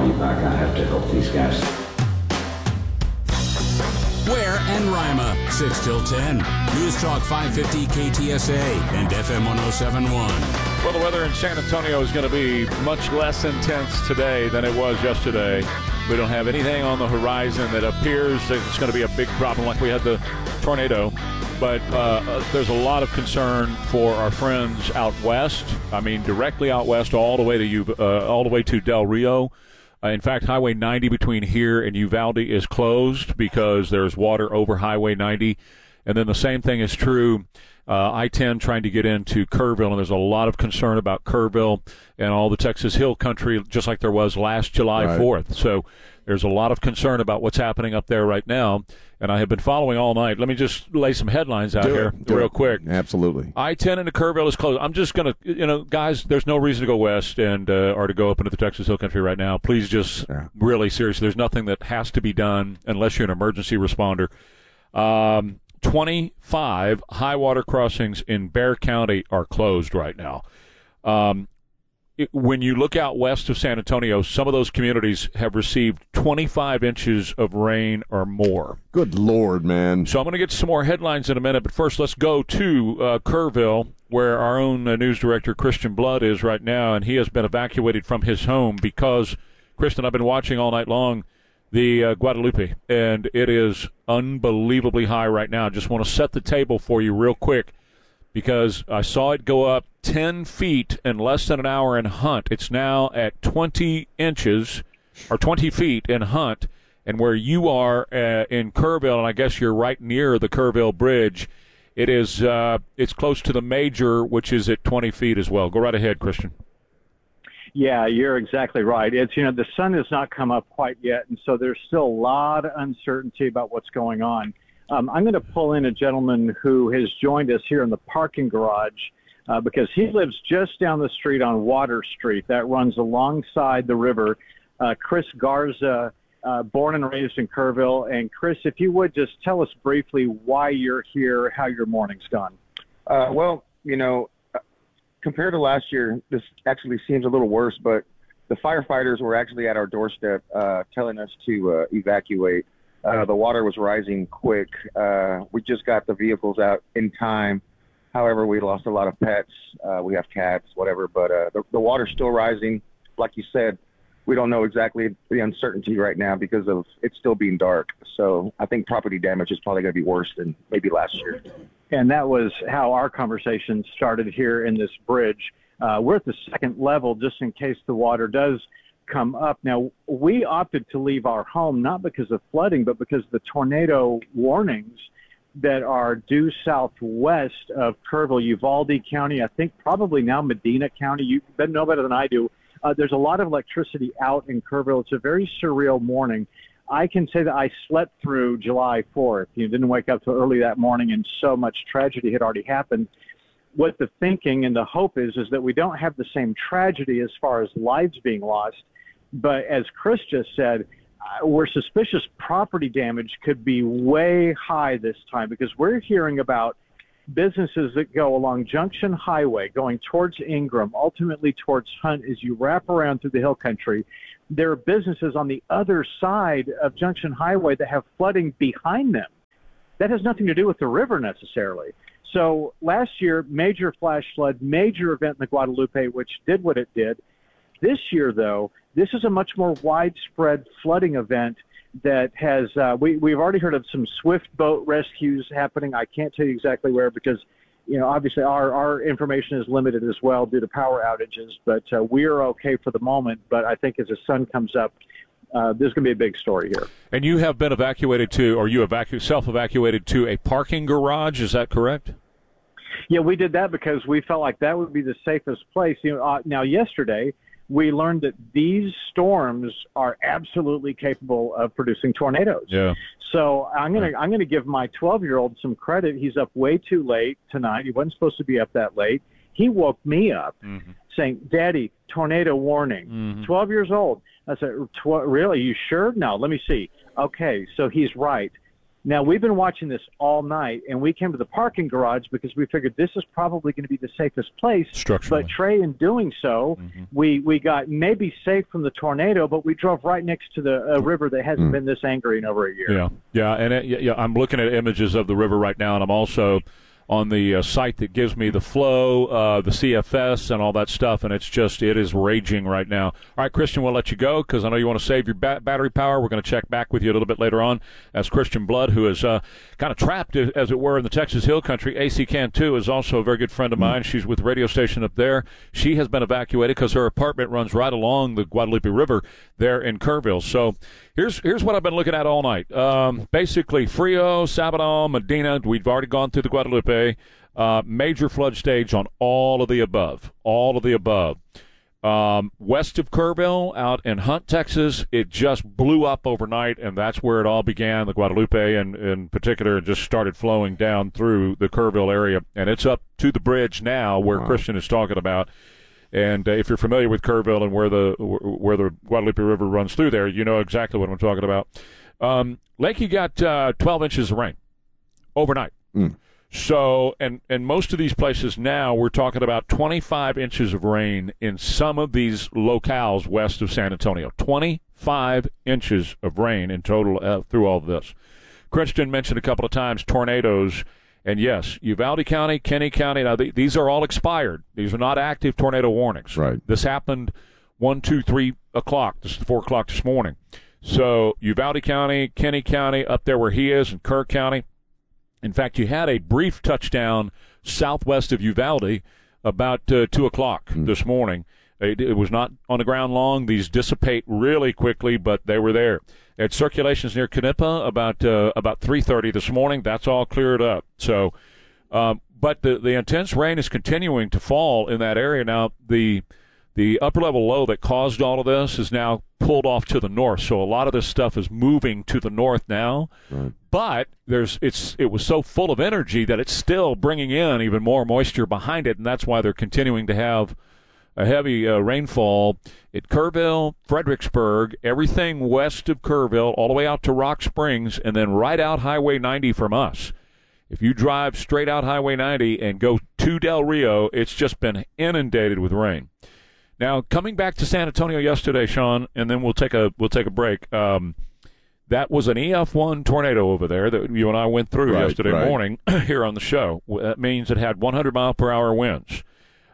call you back. I have to help these guys. Ware and Rima, 6 till 10. News Talk 550 KTSA and FM 1071. Well, the weather in San Antonio is going to be much less intense today than it was yesterday. We don't have anything on the horizon that appears that it's going to be a big problem like we had the tornado. But there's a lot of concern for our friends out west. I mean, directly out west, all the way to Del Rio. In fact, Highway 90 between here and Uvalde is closed because there's water over Highway 90. And then the same thing is true, I-10 trying to get into Kerrville, and there's a lot of concern about Kerrville and all the Texas Hill Country, just like there was last July 4th. So there's a lot of concern about what's happening up there right now, and I have been following all night. Let me just lay some headlines out here real quick. Absolutely. I-10 into Kerrville is closed. I'm just going to, guys, there's no reason to go west and or to go up into the Texas Hill Country right now. Please just really seriously, there's nothing that has to be done unless you're an emergency responder. 25 high water crossings in Bexar County are closed right now. When you look out west of San Antonio, some of those communities have received 25 inches of rain or more. Good Lord, man. So I'm going to get some more headlines in a minute, but first let's go to Kerrville, where our own news director, Christian Blood, is right now, and he has been evacuated from his home because, Kristen, I've been watching all night long the Guadalupe, and it is unbelievably high right now. Just want to set the table for you real quick because I saw it go up 10 feet in less than an hour in Hunt. It's now at 20 inches or 20 feet in Hunt, and where you are in Kerrville, and I guess you're right near the Kerrville Bridge, it is it's close to the Major, which is at 20 feet as well. Go right ahead, Christian. Yeah, you're exactly right. It's, the sun has not come up quite yet, and so there's still a lot of uncertainty about what's going on. I'm going to pull in a gentleman who has joined us here in the parking garage because he lives just down the street on Water Street. That runs alongside the river. Chris Garza, born and raised in Kerrville. And Chris, if you would just tell us briefly why you're here, how your morning's gone. Compared to last year, this actually seems a little worse, but the firefighters were actually at our doorstep telling us to evacuate. The water was rising quick. We just got the vehicles out in time. However, we lost a lot of pets. We have cats, whatever, but the water's still rising. Like you said, we don't know exactly the uncertainty right now because of it still being dark. So I think property damage is probably going to be worse than maybe last year. And that was how our conversation started here in this bridge. We're at the second level just in case the water does come up. Now, we opted to leave our home not because of flooding, but because of the tornado warnings that are due southwest of Kerrville, Uvalde County, I think probably now Medina County. You know better than I do. There's a lot of electricity out in Kerrville. It's a very surreal morning. I can say that I slept through July 4th. Didn't wake up till early that morning, and so much tragedy had already happened. What the thinking and the hope is that we don't have the same tragedy as far as lives being lost. But as Chris just said, we're suspicious property damage could be way high this time because we're hearing about businesses that go along Junction Highway, going towards Ingram, ultimately towards Hunt. As you wrap around through the hill country, there are businesses on the other side of Junction Highway that have flooding behind them. That has nothing to do with the river necessarily. So last year, major flash flood, major event in the Guadalupe, which did what it did. This year, though, this is a much more widespread flooding event that has we've already heard of some swift boat rescues happening. I can't tell you exactly where because, obviously our information is limited as well due to power outages, but we're okay for the moment. But I think as the sun comes up, there's going to be a big story here. And you have been evacuated to, or you self-evacuated to a parking garage, is that correct? Yeah, we did that because we felt like that would be the safest place. Now yesterday, we learned that these storms are absolutely capable of producing tornadoes. Yeah. So I'm gonna give my 12-year-old some credit. He's up way too late tonight. He wasn't supposed to be up that late. He woke me up saying, "Daddy, tornado warning." 12 years old. I said, "Really? You sure?" No, let me see. Okay, so he's right. Now, we've been watching this all night, and we came to the parking garage because we figured this is probably going to be the safest place. Structurally. But, Trey, in doing so, we got maybe safe from the tornado, but we drove right next to the river that hasn't been this angry in over a year. Yeah, and I'm looking at images of the river right now, and I'm also on the site that gives me the flow, the CFS, and all that stuff, and it is raging right now. All right, Christian, we'll let you go because I know you want to save your battery power. We're going to check back with you a little bit later on as Christian Blood, who is kind of trapped, as it were, in the Texas Hill Country. AC Cantu is also a very good friend of mine. She's with the radio station up there. She has been evacuated because her apartment runs right along the Guadalupe River there in Kerrville. So here's what I've been looking at all night. Basically, Frio, Sabadell, Medina, we've already gone through the Guadalupe. Major flood stage on all of the above. West of Kerrville, out in Hunt, Texas, it just blew up overnight, and that's where it all began. The Guadalupe, and in particular, just started flowing down through the Kerrville area, and it's up to the bridge now where Christian is talking about. And if you're familiar with Kerrville and where the Guadalupe River runs through there, you know exactly what I'm talking about. Lakey got 12 inches of rain overnight. So, and most of these places now, we're talking about 25 inches of rain in some of these locales west of San Antonio. 25 inches of rain in total through all of this. Christian mentioned a couple of times tornadoes. And, yes, Uvalde County, Kenny County, now these are all expired. These are not active tornado warnings. Right. This happened 1, 2, 3 o'clock. This is 4 o'clock this morning. So Uvalde County, Kenny County, up there where he is, and Kerr County. In fact, you had a brief touchdown southwest of Uvalde about 2 o'clock this morning. It was not on the ground long. These dissipate really quickly, but they were there. At circulations near Canepa about 3:30 this morning. That's all cleared up. So, but the intense rain is continuing to fall in that area. Now, the upper level low that caused all of this is now pulled off to the north. So a lot of this stuff is moving to the north now. Right. But it was so full of energy that it's still bringing in even more moisture behind it, and that's why they're continuing to have a heavy rainfall at Kerrville, Fredericksburg, everything west of Kerrville, all the way out to Rock Springs, and then right out Highway 90 from us. If you drive straight out Highway 90 and go to Del Rio, it's just been inundated with rain. Now, coming back to San Antonio yesterday, Sean, and then we'll take a break. That was an EF1 tornado over there that you and I went through yesterday morning here on the show. That means it had 100-mile-per-hour winds.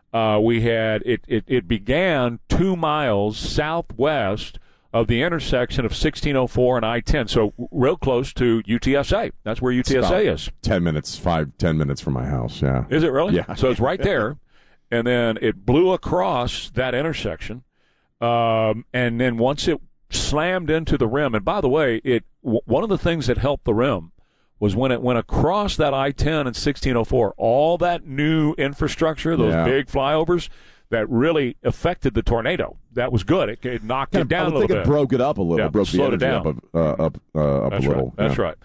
It began 2 miles southwest of the intersection of 1604 and I-10, so real close to UTSA. That's where UTSA is. 10 minutes from my house, yeah. Is it really? Yeah. So it's right there. And then it blew across that intersection, and then once it slammed into the rim, and by the way, one of the things that helped the rim was when it went across that I-10 and 1604, all that new infrastructure, those big flyovers, that really affected the tornado. That was good. It knocked it down a little bit. I think it broke it up a little. Yeah, broke slowed the energy it down. up a little. That's right.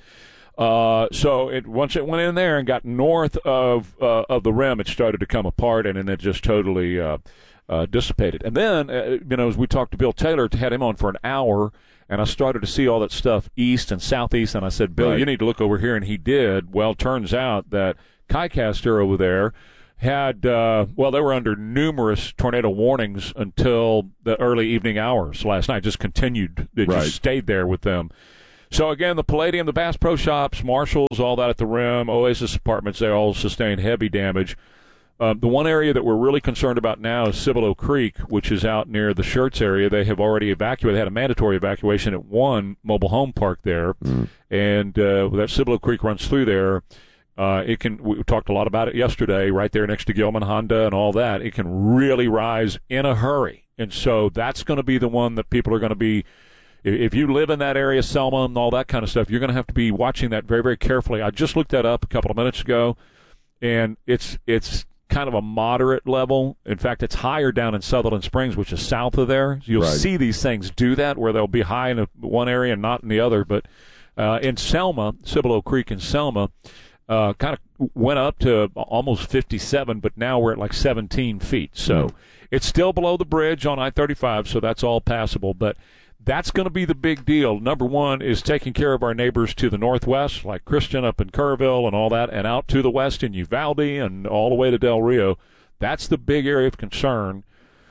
So once it went in there and got north of the rim, it started to come apart, and then it just totally dissipated. And then, as we talked to Bill Taylor, had him on for an hour, and I started to see all that stuff east and southeast, and I said, Bill, you need to look over here, and he did. Well, turns out that Kaicaster over there had, they were under numerous tornado warnings until the early evening hours last night. Just continued. It just stayed there with them. So, again, the Palladium, the Bass Pro Shops, Marshalls, all that at the rim, Oasis Apartments, they all sustained heavy damage. The one area that we're really concerned about now is Cibolo Creek, which is out near the Schertz area. They have already evacuated. They had a mandatory evacuation at one mobile home park there, and that Cibolo Creek runs through there. We talked a lot about it yesterday, right there next to Gilman Honda and all that. It can really rise in a hurry, and so that's going to be the one that people are going to be. If you live in that area, Selma and all that kind of stuff, you're going to have to be watching that very, very carefully. I just looked that up a couple of minutes ago, and it's kind of a moderate level. In fact, it's higher down in Sutherland Springs, which is south of there. You'll see these things do that, where they'll be high in one area and not in the other. But in Selma, Cibolo Creek in Selma, kind of went up to almost 57, but now we're at like 17 feet. So it's still below the bridge on I-35, so that's all passable. But that's going to be the big deal. Number one is taking care of our neighbors to the northwest, like Christian up in Kerrville and all that, and out to the west in Uvalde and all the way to Del Rio. That's the big area of concern.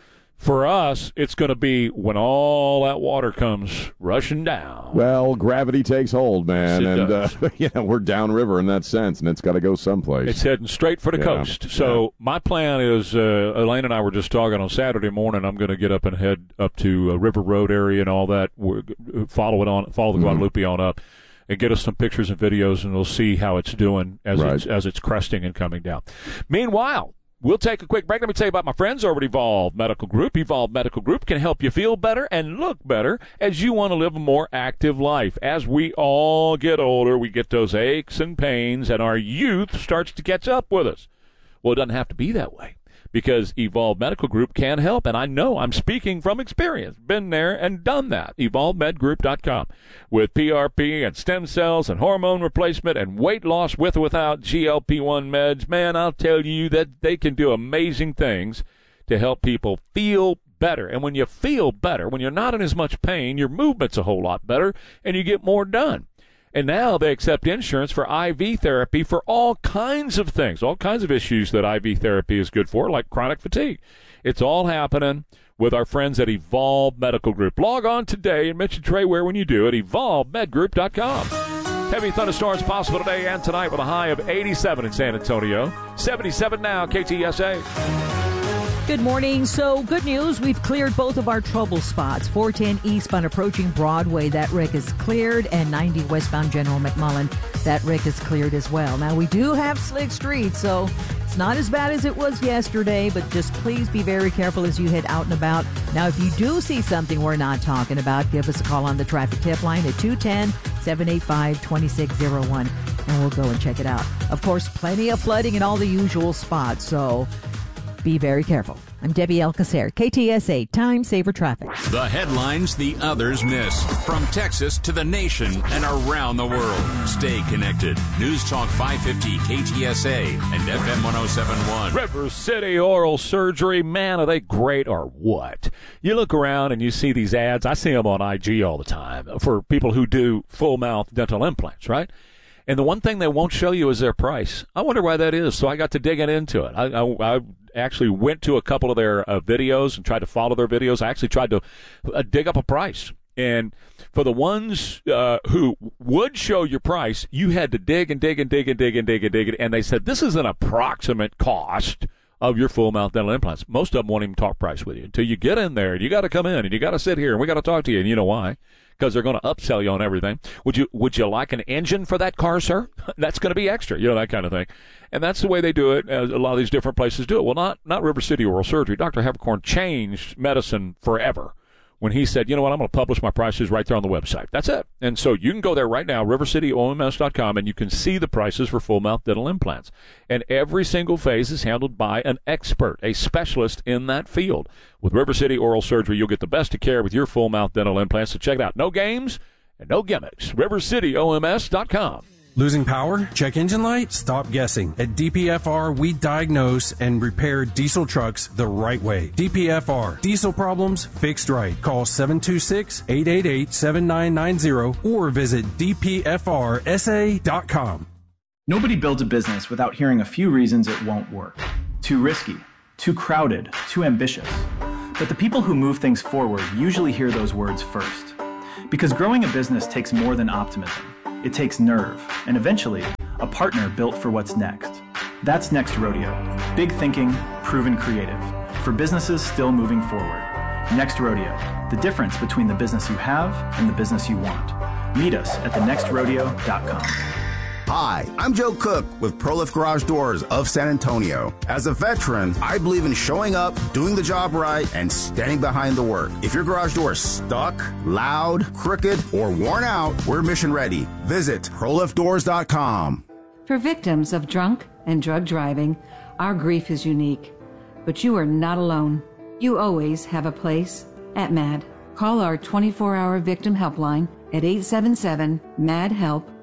For us, it's going to be when all that water comes rushing down. Well, gravity takes hold, man, Yes, and we're downriver in that sense, and it's got to go someplace. It's heading straight for the coast. So my plan is, Elaine and I were just talking on Saturday morning. I'm going to get up and head up to River Road area and all that. Follow the Guadalupe on up, and get us some pictures and videos, and we'll see how it's doing as it's cresting and coming down. Meanwhile, we'll take a quick break. Let me tell you about my friends over at Evolve Medical Group. Evolve Medical Group can help you feel better and look better as you want to live a more active life. As we all get older, we get those aches and pains, and our youth starts to catch up with us. Well, it doesn't have to be that way, because Evolve Medical Group can help, and I know I'm speaking from experience. Been there and done that. EvolveMedGroup.com. With PRP and stem cells and hormone replacement and weight loss with or without GLP-1 meds, man, I'll tell you that they can do amazing things to help people feel better. And when you feel better, when you're not in as much pain, your movement's a whole lot better, and you get more done. And now they accept insurance for IV therapy for all kinds of things, all kinds of issues that IV therapy is good for, like chronic fatigue. It's all happening with our friends at Evolve Medical Group. Log on today and mention Trey Ware when you do at EvolveMedGroup.com. Heavy thunderstorms possible today and tonight with a high of 87 in San Antonio. 77 now, KTSA. Good morning. So, good news. We've cleared both of our trouble spots. 410 eastbound approaching Broadway, that wreck is cleared, and 90 westbound General McMullen, that wreck is cleared as well. Now, we do have slick streets, so it's not as bad as it was yesterday, but just please be very careful as you head out and about. Now, if you do see something we're not talking about, give us a call on the traffic tip line at 210-785-2601, and we'll go and check it out. Of course, plenty of flooding in all the usual spots, so be very careful. I'm Debbie Alcacer, KTSA Time Saver Traffic. The headlines the others miss. From Texas to the nation and around the world. Stay connected. News Talk 550 KTSA and FM 1071. River City Oral Surgery. Man, are they great or what? You look around and you see these ads. I see them on IG all the time for people who do full mouth dental implants, right? And the one thing they won't show you is their price. I wonder why that is. So I got to digging into it. I actually went to a couple of their videos and tried to follow their videos. I actually tried to dig up a price. And for the ones who would show your price, you had to dig and dig and dig and dig and dig and dig. And they said, this is an approximate cost of your full mouth dental implants. Most of them won't even talk price with you until you get in there. And you got to come in and you got to sit here and we got to talk to you. And you know why? Because they're going to upsell you on everything. Would you like an engine for that car, sir? That's going to be extra, that kind of thing. And that's the way they do it, as a lot of these different places do it. Well, not River City Oral Surgery. Dr. Havercorn changed medicine forever when he said, you know what, I'm going to publish my prices right there on the website. That's it. And so you can go there right now, rivercityoms.com, and you can see the prices for full mouth dental implants. And every single phase is handled by an expert, a specialist in that field. With River City Oral Surgery, you'll get the best of care with your full mouth dental implants. So check it out. No games and no gimmicks. rivercityoms.com. Losing power? Check engine light? Stop guessing. At DPFR, we diagnose and repair diesel trucks the right way. DPFR. Diesel problems fixed right. Call 726-888-7990 or visit dpfrsa.com. Nobody builds a business without hearing a few reasons it won't work. Too risky, too crowded, too ambitious. But the people who move things forward usually hear those words first. Because growing a business takes more than optimism. It takes nerve, and eventually, a partner built for what's next. That's Next Rodeo. Big thinking, proven creative. For businesses still moving forward. Next Rodeo. The difference between the business you have and the business you want. Meet us at thenextrodeo.com. Hi, I'm Joe Cook with ProLift Garage Doors of San Antonio. As a veteran, I believe in showing up, doing the job right, and standing behind the work. If your garage door is stuck, loud, crooked, or worn out, we're mission ready. Visit ProLiftDoors.com. For victims of drunk and drug driving, our grief is unique. But you are not alone. You always have a place at MAD. Call our 24-hour victim helpline at 877-MAD-HELP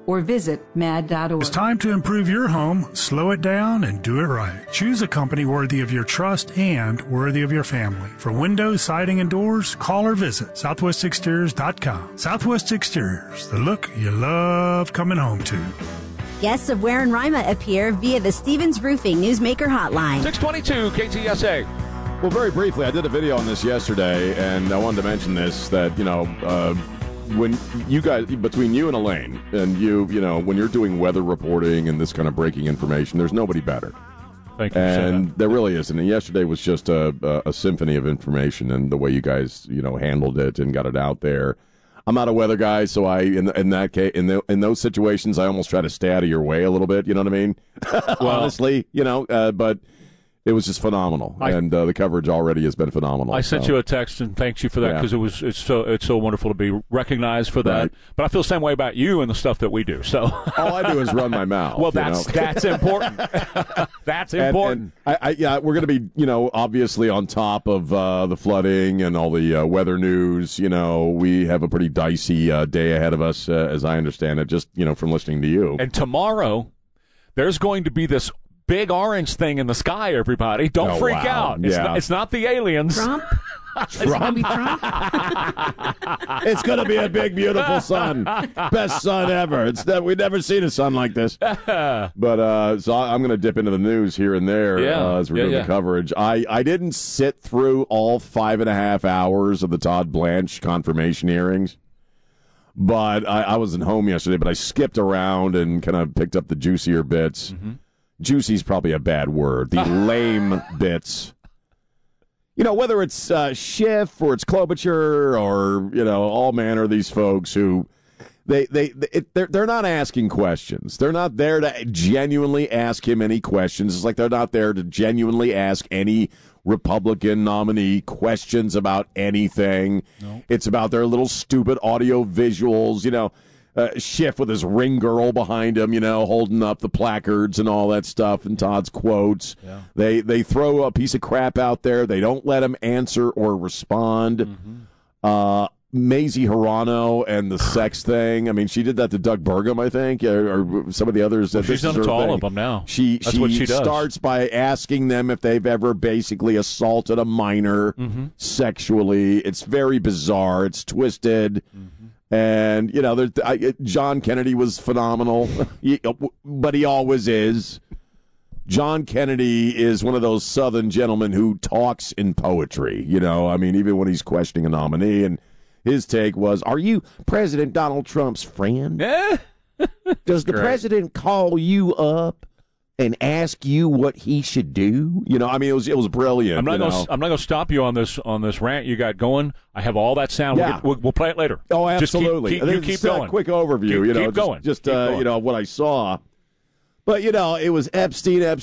or visit mad.org. It's time to improve your home, slow it down, and do it right. Choose a company worthy of your trust and worthy of your family. For windows, siding, and doors, call or visit southwestexteriors.com. Southwest Exteriors, the look you love coming home to. Guests of Ware and Rima appear via the Stevens Roofing Newsmaker Hotline. 622 KTSA. Well, very briefly, I did a video on this yesterday, and I wanted to mention this, that, when you guys, between you and Elaine, and you know, when you're doing weather reporting and this kind of breaking information, there's nobody better. Thank you. And there really isn't. And yesterday was just a symphony of information, and the way you guys, handled it and got it out there. I'm not a weather guy, so in that case, in those situations, I almost try to stay out of your way a little bit. You know what I mean? Well, honestly, but it was just phenomenal, and the coverage already has been phenomenal. I sent you a text and thanked you for that because it's so wonderful to be recognized for that. Right. But I feel the same way about you and the stuff that we do. So all I do is run my mouth. Well, that's important. That's important. And we're going to be obviously on top of the flooding and all the weather news. We have a pretty dicey day ahead of us, as I understand it. Just from listening to you. And tomorrow, there's going to be this big orange thing in the sky, everybody. Don't freak out. It's not the aliens. Trump? It's going to be Trump? It's going to be a big, beautiful sun. Best sun ever. We've never seen a sun like this. But so I'm going to dip into the news here and there as we're doing the coverage. I didn't sit through all 5.5 hours of the Todd Blanche confirmation hearings. But I wasn't home yesterday, but I skipped around and kind of picked up the juicier bits. Mm-hmm. Juicy's probably a bad word. The lame bits. Whether it's Schiff or it's Klobuchar or, all manner of these folks who they're not asking questions. They're not there to genuinely ask him any questions. It's like they're not there to genuinely ask any Republican nominee questions about anything. No. It's about their little stupid audio visuals, Schiff with his ring girl behind him, holding up the placards and all that stuff and Todd's quotes. Yeah. They throw a piece of crap out there. They don't let him answer or respond. Mm-hmm. Mazie Hirono and the sex thing. I mean, she did that to Doug Burgum, I think, or some of the others. She's done it to all of them now. That's what she does. Starts by asking them if they've ever basically assaulted a minor sexually. It's very bizarre. It's twisted. Mm-hmm. And, John Kennedy was phenomenal, but he always is. John Kennedy is one of those Southern gentlemen who talks in poetry, even when he's questioning a nominee. And his take was, are you President Donald Trump's friend? Does the president call you up and ask you what he should do? It was brilliant. I'm not going to stop you on this rant you got going. I have all that sound. Yeah. We'll play it later. Oh, absolutely. Just keep going. A quick overview. Keep going. Just what I saw. But it was Epstein. Why'd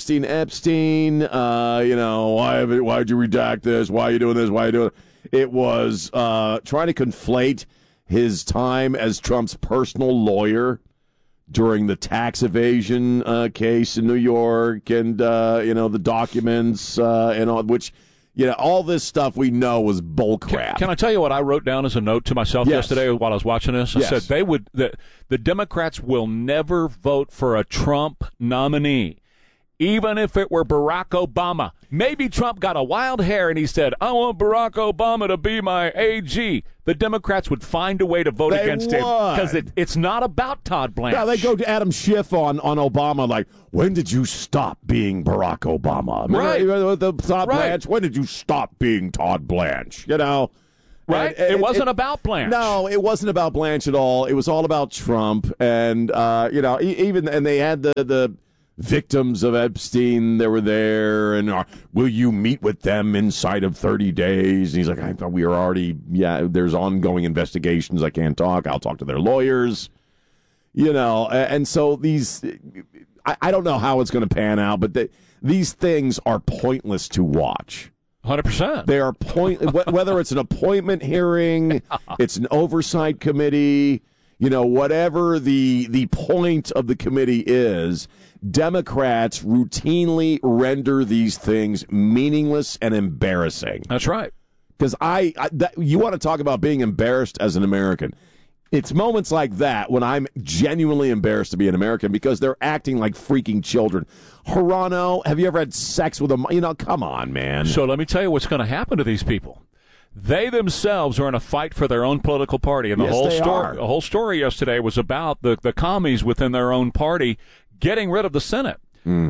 you redact this? Why are you doing this? Why are you doing it? It was trying to conflate his time as Trump's personal lawyer during the tax evasion case in New York, and the documents and all, which all this stuff we know was bullcrap. Can I tell you what I wrote down as a note to myself yesterday while I was watching this? I said the Democrats will never vote for a Trump nominee, even if it were Barack Obama. Maybe Trump got a wild hair and he said, I want Barack Obama to be my AG. The Democrats would find a way to vote against him because it's not about Todd Blanche. Yeah, they go to Adam Schiff on Obama like, when did you stop being Barack Obama? Right. The Todd Blanche, when did you stop being Todd Blanche? Right? It wasn't about Blanche. No, it wasn't about Blanche at all. It was all about Trump. And, and they had the victims of Epstein that were there, and will you meet with them inside of 30 days? And he's like, I thought we were already, there's ongoing investigations. I can't talk. I'll talk to their lawyers. And so these, I don't know how it's going to pan out, but these things are pointless to watch. 100%. They are whether it's an appointment hearing, it's an oversight committee, whatever the point of the committee is, Democrats routinely render these things meaningless and embarrassing. That's right. Because you want to talk about being embarrassed as an American. It's moments like that when I'm genuinely embarrassed to be an American because they're acting like freaking children. Hirano, have you ever had sex with a... come on, man. So let me tell you what's going to happen to these people. They themselves are in a fight for their own political party. And the whole story yesterday was about the commies within their own party getting rid of the Senate.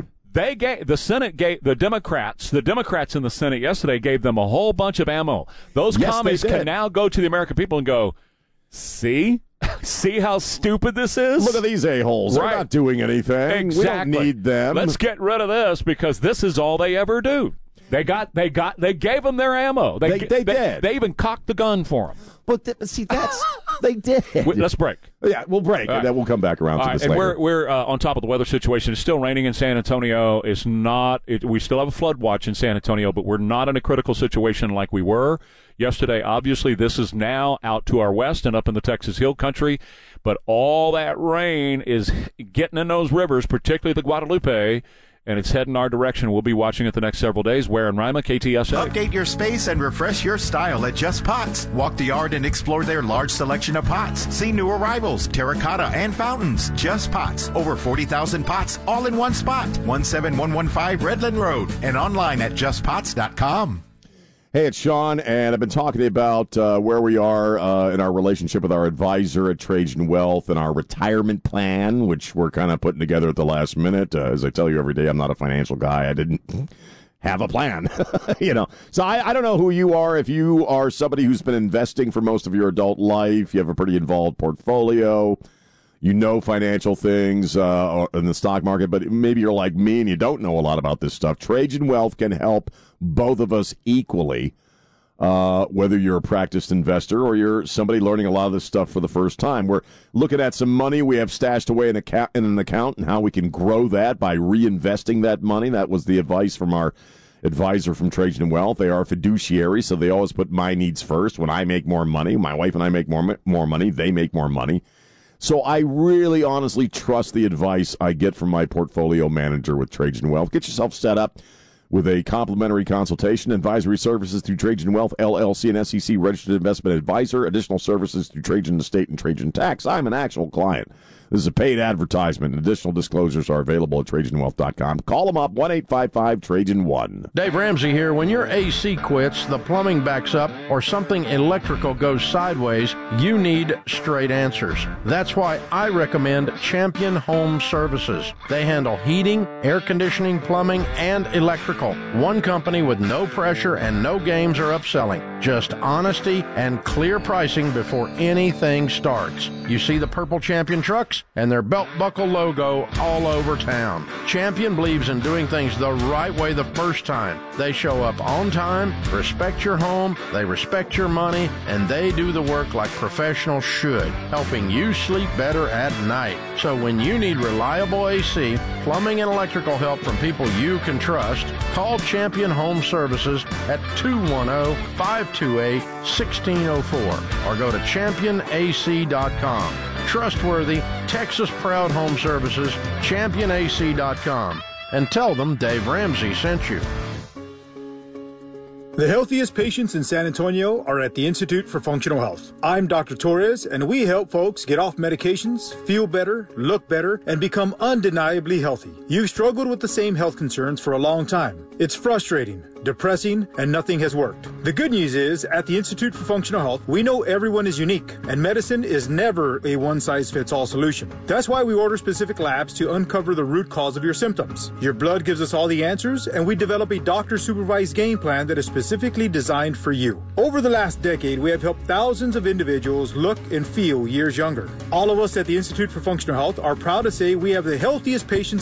The Democrats in the Senate yesterday gave them a whole bunch of ammo. Those commies can now go to the American people and go, see how stupid this is? Look at these a-holes. They're not doing anything. Exactly. We don't need them. Let's get rid of this because this is all they ever do. They gave them their ammo. They did. They even cocked the gun for them. But they did. Let's break. Yeah, we'll break, and then we'll come back around to this later. And we're on top of the weather situation. It's still raining in San Antonio. We still have a flood watch in San Antonio, but we're not in a critical situation like we were yesterday. Obviously, this is now out to our west and up in the Texas Hill Country, but all that rain is getting in those rivers, particularly the Guadalupe, and it's heading our direction. We'll be watching it the next several days. Ware and Rima, KTSA. Update your space and refresh your style at Just Pots. Walk the yard and explore their large selection of pots. See new arrivals, terracotta, and fountains. Just Pots. Over 40,000 pots, all in one spot. 17115 Redland Road and online at justpots.com. Hey, it's Sean, and I've been talking about where we are in our relationship with our advisor at Trajan Wealth and our retirement plan, which we're kind of putting together at the last minute. As I tell you every day, I'm not a financial guy. I didn't have a plan, So I don't know who you are. If you are somebody who's been investing for most of your adult life, you have a pretty involved portfolio, financial things in the stock market, but maybe you're like me and you don't know a lot about this stuff. Trajan Wealth can help both of us equally, whether you're a practiced investor or you're somebody learning a lot of this stuff for the first time. We're looking at some money we have stashed away in an account and how we can grow that by reinvesting that money. That was the advice from our advisor from Trajan Wealth. They are fiduciary, so they always put my needs first. When I make more money, my wife and I make more money, they make more money. So I really honestly trust the advice I get from my portfolio manager with Trajan Wealth. Get yourself set up with a complimentary consultation, advisory services through Trajan Wealth, LLC, and SEC registered investment advisor, additional services through Trajan Estate and Trajan Tax. I'm an actual client. This is a paid advertisement. Additional disclosures are available at TrajanWealth.com. Call them up, 1-855-TRAJAN-1. Dave Ramsey here. When your AC quits, the plumbing backs up, or something electrical goes sideways, you need straight answers. That's why I recommend Champion Home Services. They handle heating, air conditioning, plumbing, and electrical. One company with no pressure and no games or upselling. Just honesty and clear pricing before anything starts. You see the purple Champion trucks and their belt buckle logo all over town. Champion believes in doing things the right way the first time. They show up on time, respect your home, they respect your money, and they do the work like professionals should, helping you sleep better at night. So when you need reliable AC, plumbing, and electrical help from people you can trust, call Champion Home Services at 210-528-1604 or go to championac.com. Trustworthy, Texas-proud home services, championac.com. And tell them Dave Ramsey sent you. The healthiest patients in San Antonio are at the Institute for Functional Health. I'm Dr. Torres, and we help folks get off medications, feel better, look better, and become undeniably healthy. You've struggled with the same health concerns for a long time. It's frustrating, depressing, and nothing has worked. The good news is, at the Institute for Functional Health, we know everyone is unique, and medicine is never a one-size-fits-all solution. That's why we order specific labs to uncover the root cause of your symptoms. Your blood gives us all the answers, and we develop a doctor-supervised game plan that is specifically designed for you. Over the last decade, we have helped thousands of individuals look and feel years younger. All of us at the Institute for Functional Health are proud to say we have the healthiest patients